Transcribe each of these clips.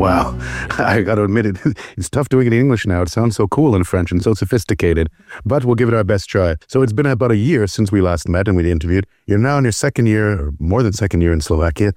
Wow. I got to admit it, it's tough doing it in English now. It sounds so cool in French and so sophisticated, but we'll give it our best try. So it's been about a year since we last met and we interviewed. You're now in your second year, or more than second year in Slovakia.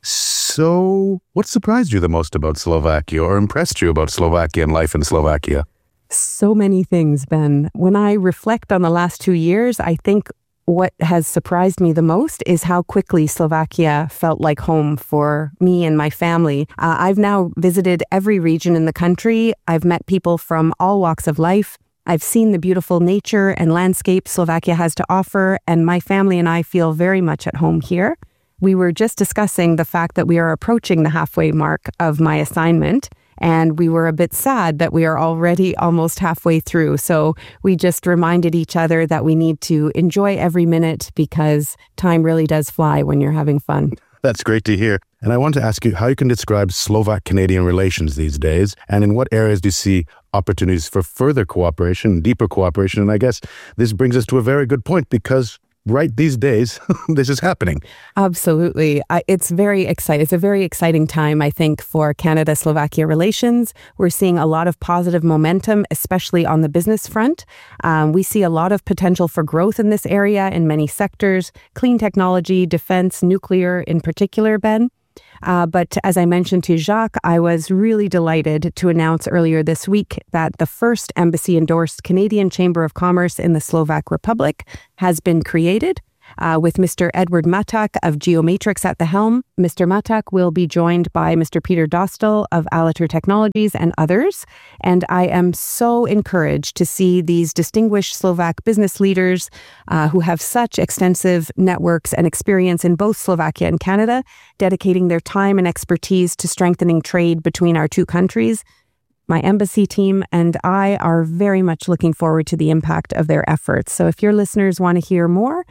So what surprised you the most about Slovakia or impressed you about Slovakia and life in Slovakia? So many things, Ben. When I reflect on the last 2 years, I think what has surprised me the most is how quickly Slovakia felt like home for me and my family. I've now visited every region in the country. I've met people from all walks of life. I've seen the beautiful nature and landscape Slovakia has to offer, and my family and I feel very much at home here. We were just discussing the fact that we are approaching the halfway mark of my assignment, and we were a bit sad that we are already almost halfway through. So we just reminded each other that we need to enjoy every minute because time really does fly when you're having fun. That's great to hear. And I want to ask you how you can describe Slovak-Canadian relations these days, and in what areas do you see opportunities for further cooperation, deeper cooperation? And I guess this brings us to a very good point because right these days, this is happening. Absolutely. It's very exciting. It's a very exciting time, I think, for Canada-Slovakia relations. We're seeing a lot of positive momentum, especially on the business front. We see a lot of potential for growth in this area in many sectors, clean technology, defense, nuclear in particular, Ben. But as I mentioned to Jacques, I was really delighted to announce earlier this week that the first embassy-endorsed Canadian Chamber of Commerce in the Slovak Republic has been created. With Mr. Edward Matak of Geomatrix at the helm. Mr. Matak will be joined by Mr. Peter Dostal of Alator Technologies and others. And I am so encouraged to see these distinguished Slovak business leaders who have such extensive networks and experience in both Slovakia and Canada, dedicating their time and expertise to strengthening trade between our two countries. My embassy team and I are very much looking forward to the impact of their efforts. So if your listeners want to hear more,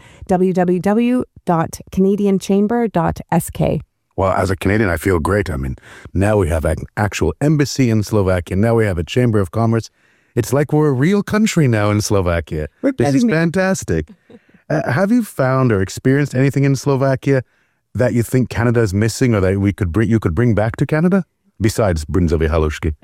www.canadianchamber.sk. Well, as a Canadian, I feel great. I mean, now we have an actual embassy in Slovakia. Now we have a Chamber of Commerce. It's like we're a real country now in Slovakia. This is fantastic. Have you found or experienced anything in Slovakia that you think Canada is missing or that you could bring back to Canada? Besides Bryndzové halušky.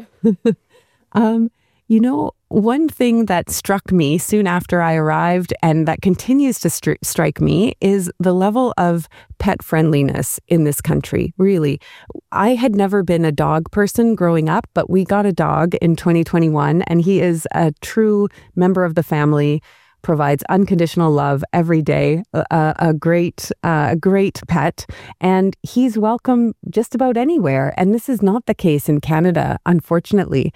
One thing that struck me soon after I arrived and that continues to strike me is the level of pet friendliness in this country, really. I had never been a dog person growing up, but we got a dog in 2021 and he is a true member of the family, provides unconditional love every day, a great pet, and he's welcome just about anywhere. And this is not the case in Canada, unfortunately.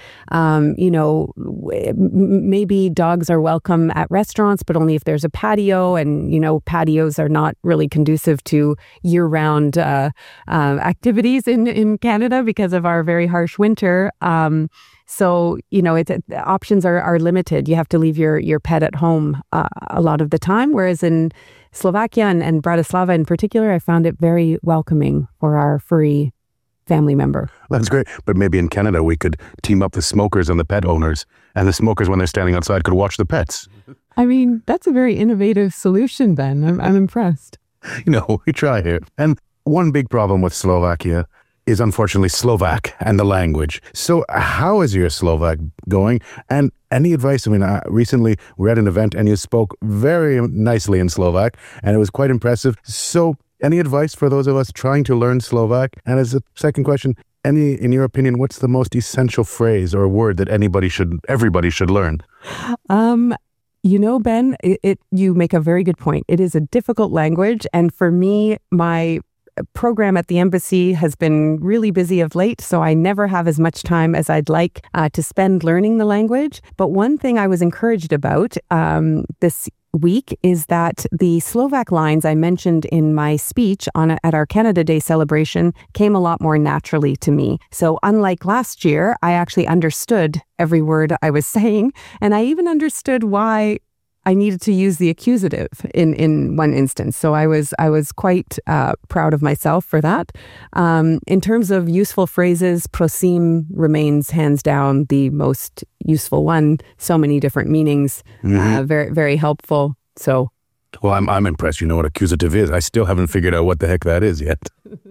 Maybe dogs are welcome at restaurants, but only if there's a patio, and patios are not really conducive to year-round activities in Canada because of our very harsh winter. So, the options are limited. You have to leave your pet at home a lot of the time, whereas in Slovakia and Bratislava in particular, I found it very welcoming for our furry family member. That's great. But maybe in Canada, we could team up the smokers and the pet owners, and the smokers, when they're standing outside, could watch the pets. I mean, that's a very innovative solution, Ben. I'm impressed. We try here. And one big problem with Slovakia is unfortunately Slovak and the language. So how is your Slovak going? And any advice? I mean, recently we were at an event and you spoke very nicely in Slovak and it was quite impressive. So any advice for those of us trying to learn Slovak? And as a second question, in your opinion, what's the most essential phrase or word that everybody should learn? Ben, you make a very good point. It is a difficult language. And for me, my program at the embassy has been really busy of late, so I never have as much time as I'd like to spend learning the language. But one thing I was encouraged about this week is that the Slovak lines I mentioned in my speech at our Canada Day celebration came a lot more naturally to me. So unlike last year, I actually understood every word I was saying, and I even understood why I needed to use the accusative in one instance. So I was quite proud of myself for that. In terms of useful phrases, prosím remains hands down the most useful one. So many different meanings, very, very helpful. So, well, I'm impressed. You know what accusative is. I still haven't figured out what the heck that is yet.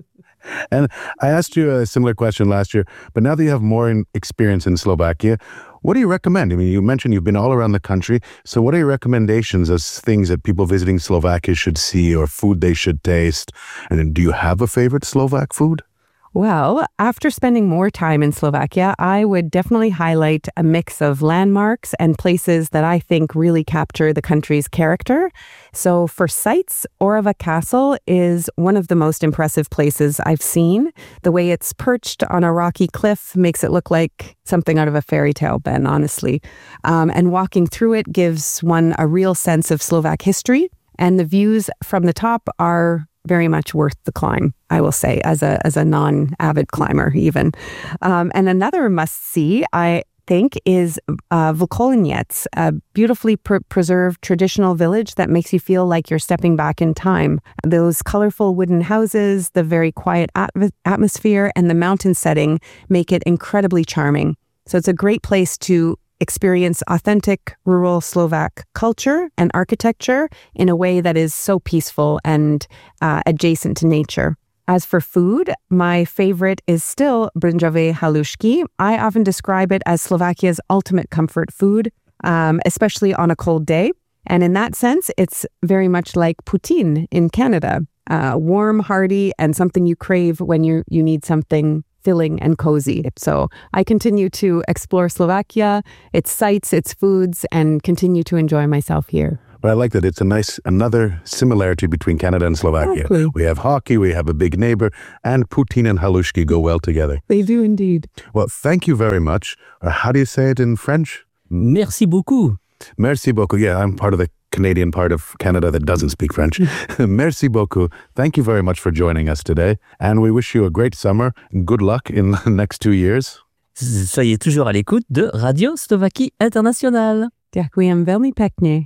And I asked you a similar question last year, but now that you have more experience in Slovakia, what do you recommend? I mean, you mentioned you've been all around the country. So what are your recommendations as things that people visiting Slovakia should see or food they should taste? And then do you have a favorite Slovak food? Well, after spending more time in Slovakia, I would definitely highlight a mix of landmarks and places that I think really capture the country's character. So for sites, Orava Castle is one of the most impressive places I've seen. The way it's perched on a rocky cliff makes it look like something out of a fairy tale, Ben, honestly. And walking through it gives one a real sense of Slovak history. And the views from the top are very much worth the climb, I will say, as a non-avid climber even. And another must-see, I think, is Volkolinec, a beautifully preserved traditional village that makes you feel like you're stepping back in time. Those colorful wooden houses, the very quiet atmosphere, and the mountain setting make it incredibly charming. So it's a great place to experience authentic rural Slovak culture and architecture in a way that is so peaceful and adjacent to nature. As for food, my favorite is still bryndzové halušky. I often describe it as Slovakia's ultimate comfort food, especially on a cold day. And in that sense, it's very much like poutine in Canada. Warm, hearty, and something you crave when you need something filling and cozy. So I continue to explore Slovakia, its sights, its foods, and continue to enjoy myself here. But I like that it's another similarity between Canada and Slovakia. Exactly. We have hockey, we have a big neighbor, and poutine and halušky go well together. They do indeed. Well, thank you very much. How do you say it in French? Merci beaucoup. Merci beaucoup. Yeah, I'm part of the Canadian part of Canada that doesn't speak French. Merci beaucoup. Thank you very much for joining us today. And we wish you a great summer. Good luck in the next 2 years. Soyez toujours à l'écoute de Radio Slovakie Internationale. Ďakujem veľmi pekne.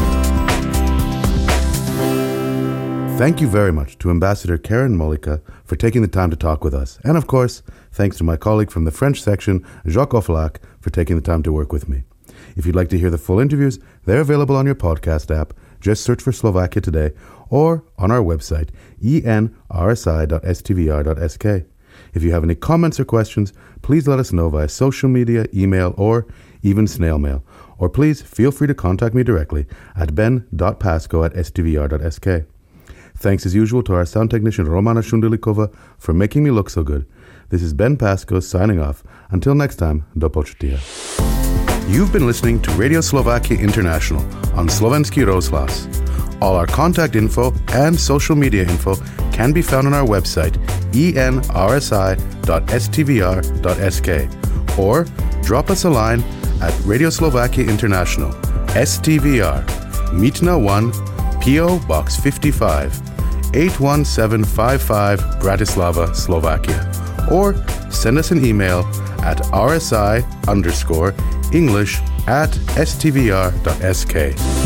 Thank you very much to Ambassador Karen Mollica for taking the time to talk with us. And of course, thanks to my colleague from the French section, Jacques Offelac, for taking the time to work with me. If you'd like to hear the full interviews, they're available on your podcast app. Just search for Slovakia Today or on our website, enrsi.stvr.sk. If you have any comments or questions, please let us know via social media, email, or even snail mail. Or please feel free to contact me directly at ben.pasco@stvr.sk. Thanks as usual to our sound technician Romana Shundelikova for making me look so good. This is Ben Pasco signing off. Until next time, do počutia. You've been listening to Radio Slovakia International on Slovenský rozhlas. All our contact info and social media info can be found on our website, enrsi.stvr.sk, or drop us a line at Radio Slovakia International, STVR, Mítna 1, P.O. Box 55, 81755, Bratislava, Slovakia. Or send us an email at rsi_English@stvr.sk.